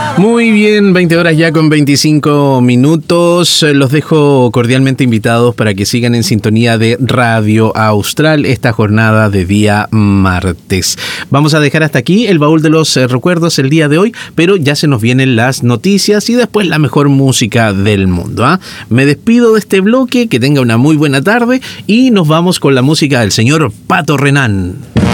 Muy bien, 20 horas ya con 25 minutos. Los dejo cordialmente invitados para que sigan en sintonía de Radio Austral esta jornada de día martes. Vamos a dejar hasta aquí el baúl de los recuerdos el día de hoy, pero ya se nos vienen las noticias y después la mejor música del mundo. Me despido de este bloque, que tenga una muy buena tarde y nos vamos con la música del señor Pato Renán.